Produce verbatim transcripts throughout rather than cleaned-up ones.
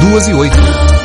duas e oito.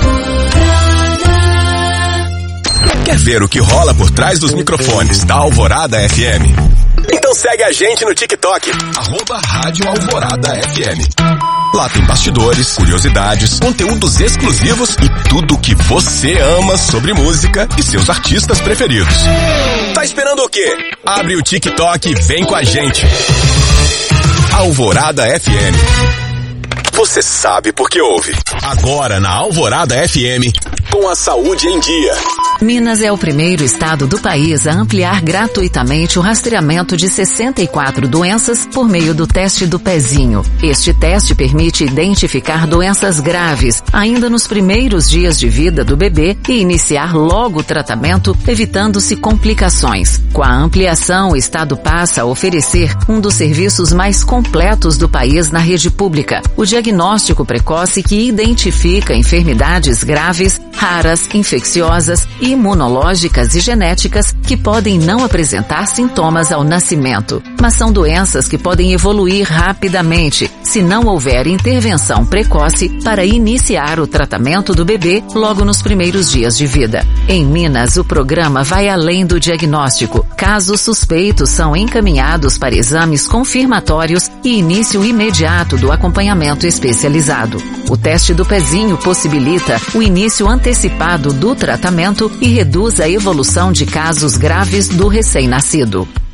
Quer ver o que rola por trás dos microfones da Alvorada F M? Então segue a gente no TikTok, arroba Rádio Alvorada F M. Lá tem bastidores, curiosidades, conteúdos exclusivos e tudo que você ama sobre música e seus artistas preferidos. Tá esperando o quê? Abre o TikTok e vem com a gente. Alvorada F M. Você sabe por que ouve. Agora na Alvorada F M, com a saúde em dia. Minas é o primeiro estado do país a ampliar gratuitamente o rastreamento de sessenta e quatro doenças por meio do teste do pezinho. Este teste permite identificar doenças graves ainda nos primeiros dias de vida do bebê e iniciar logo o tratamento, evitando-se complicações. Com a ampliação, o estado passa a oferecer um dos serviços mais completos do país na rede pública, o diagnóstico precoce que identifica enfermidades graves, raras, infecciosas e imunológicas e genéticas que podem não apresentar sintomas ao nascimento, mas são doenças que podem evoluir rapidamente se não houver intervenção precoce para iniciar o tratamento do bebê logo nos primeiros dias de vida. Em Minas, o programa vai além do diagnóstico. Casos suspeitos são encaminhados para exames confirmatórios e início imediato do acompanhamento especializado. O teste do pezinho possibilita o início antecipado do tratamento e reduz a evolução de casos graves do recém-nascido.